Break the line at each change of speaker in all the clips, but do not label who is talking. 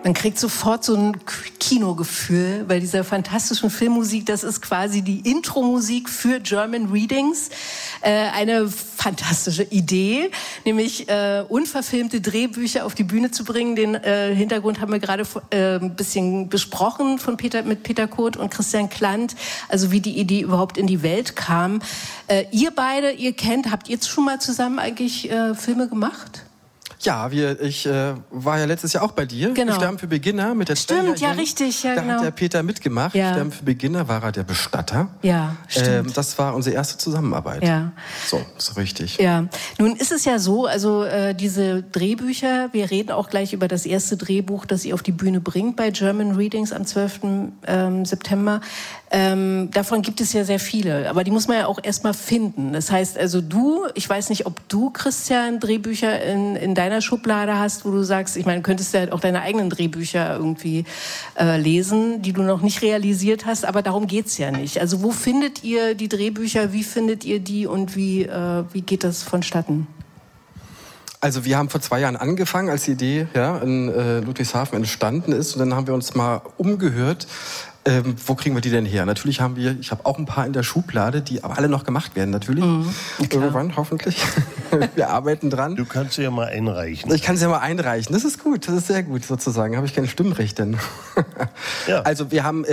Man kriegt sofort so ein Kinogefühl bei dieser fantastischen Filmmusik. Das ist quasi die Intro-Musik für German Readings. Eine fantastische Idee, nämlich unverfilmte Drehbücher auf die Bühne zu bringen. Den Hintergrund haben wir gerade ein bisschen besprochen mit Peter Kurt und Christian Klant, also wie die Idee überhaupt in die Welt kam. Ihr beide, habt ihr schon mal zusammen eigentlich Filme gemacht?
Ja, ich war ja letztes Jahr auch bei dir.
Genau.
Sterben für Beginner mit der
Stimmt, ja, richtig. Ja,
da
genau.
hat der Peter mitgemacht.
Ja.
Sterben für Beginner war er der Bestatter.
Ja, stimmt.
Das war unsere erste Zusammenarbeit.
Ja.
So richtig.
Ja, nun ist es ja so, also diese Drehbücher, wir reden auch gleich über das erste Drehbuch, das ihr auf die Bühne bringt bei German Readings am 12. September. Davon gibt es ja sehr viele, aber die muss man ja auch erstmal finden. Das heißt also ich weiß nicht, ob du, Christian, Drehbücher in deiner Schublade hast, wo du sagst, ich meine, könntest du ja auch deine eigenen Drehbücher irgendwie lesen, die du noch nicht realisiert hast, aber darum geht's ja nicht. Also wo findet ihr die Drehbücher, wie findet ihr die und wie geht das vonstatten?
Also wir haben vor 2 Jahren angefangen, als die Idee in Ludwigshafen entstanden ist, und dann haben wir uns mal umgehört, wo kriegen wir die denn her? Natürlich ich habe auch ein paar in der Schublade, die aber alle noch gemacht werden, natürlich. Irgendwann, hoffentlich. Wir arbeiten dran.
Du kannst sie ja mal einreichen.
Ich kann sie ja mal einreichen. Das ist gut, das ist sehr gut sozusagen. Habe ich kein Stimmrecht denn. Ja. Also wir haben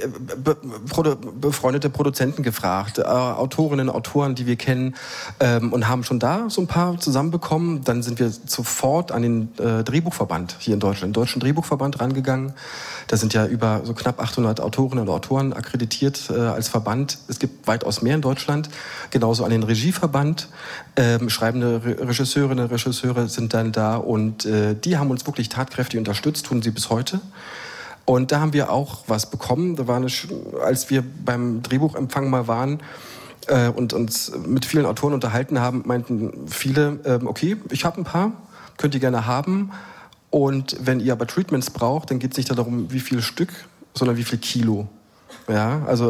befreundete Produzenten gefragt, Autorinnen, Autoren, die wir kennen, und haben schon da so ein paar zusammenbekommen. Dann sind wir sofort an den Drehbuchverband hier in Deutschland, den Deutschen Drehbuchverband rangegangen. Da sind ja über so knapp 800 Autorinnen und Autoren akkreditiert als Verband. Es gibt weitaus mehr in Deutschland. Genauso an den Regieverband. Schreibende Regisseurinnen und Regisseure sind dann da, und die haben uns wirklich tatkräftig unterstützt, tun sie bis heute. Und da haben wir auch was bekommen. Als wir beim Drehbuchempfang mal waren und uns mit vielen Autoren unterhalten haben, meinten viele, okay, ich habe ein paar, könnt ihr gerne haben. Und wenn ihr aber Treatments braucht, dann geht es nicht darum, wie viel Stück, sondern wie viel Kilo. Ja, also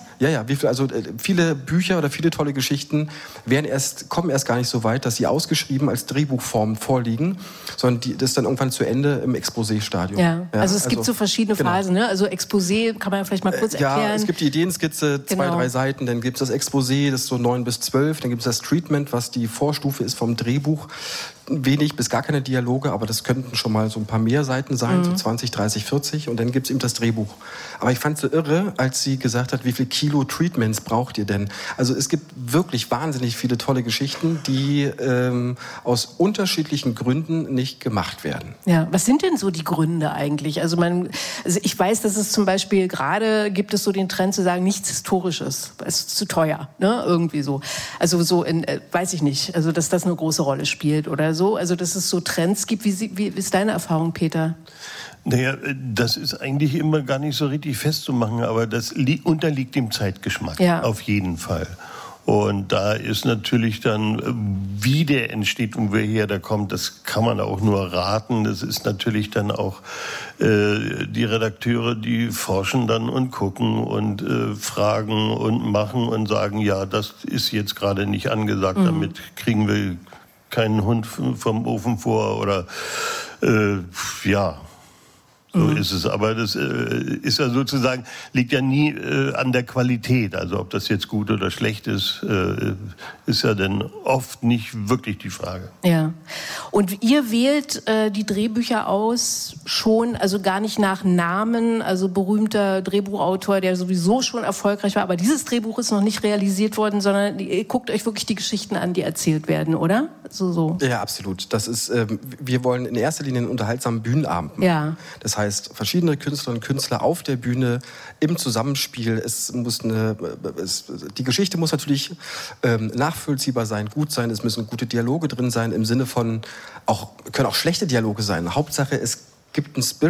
viele Bücher oder viele tolle Geschichten kommen erst gar nicht so weit, dass sie ausgeschrieben als Drehbuchform vorliegen, sondern das ist dann irgendwann zu Ende im Exposé-Stadium.
Ja, also es gibt so verschiedene Phasen, ne? Also Exposé kann man ja vielleicht mal kurz erklären.
Ja, es gibt die Ideenskizze, 2-3 Seiten, dann gibt es das Exposé, das ist so 9 bis 12, dann gibt es das Treatment, was die Vorstufe ist vom Drehbuch. Wenig bis gar keine Dialoge, aber das könnten schon mal so ein paar mehr Seiten sein, so 20, 30, 40, und dann gibt es eben das Drehbuch. Aber ich fand es so irre, als sie gesagt hat, wie viel Kilo Treatments braucht ihr denn? Also es gibt wirklich wahnsinnig viele tolle Geschichten, die aus unterschiedlichen Gründen nicht gemacht werden.
Ja, was sind denn so die Gründe eigentlich? Also ich weiß, dass es zum Beispiel gerade gibt es so den Trend zu sagen, nichts Historisches, es ist zu teuer, ne? Irgendwie so. Also so weiß ich nicht, also dass das eine große Rolle spielt oder so. Also dass es so Trends gibt. Wie ist deine Erfahrung, Peter?
Naja, das ist eigentlich immer gar nicht so richtig festzumachen, aber das unterliegt dem Zeitgeschmack, auf jeden Fall. Und da ist natürlich dann, wie der entsteht und woher der kommt, das kann man auch nur raten. Das ist natürlich dann auch die Redakteure, die forschen dann und gucken und fragen und machen und sagen, ja, das ist jetzt gerade nicht angesagt, damit kriegen wir keinen Hund vom Ofen vor oder so ist es. Aber das ist ja sozusagen, liegt ja nie an der Qualität. Also ob das jetzt gut oder schlecht ist, ist ja dann oft nicht wirklich die Frage.
Ja. Und ihr wählt die Drehbücher aus schon, also gar nicht nach Namen, also berühmter Drehbuchautor, der sowieso schon erfolgreich war, aber dieses Drehbuch ist noch nicht realisiert worden, sondern ihr guckt euch wirklich die Geschichten an, die erzählt werden, oder? So. Ja,
absolut. Das ist, wir wollen in erster Linie einen unterhaltsamen Bühnenabend machen.
Ja.
Das heißt, verschiedene Künstlerinnen und Künstler auf der Bühne im Zusammenspiel. Die Geschichte muss natürlich nachvollziehbar sein, gut sein. Es müssen gute Dialoge drin sein, im Sinne von können auch schlechte Dialoge sein. Hauptsache, es gibt einen Spirit.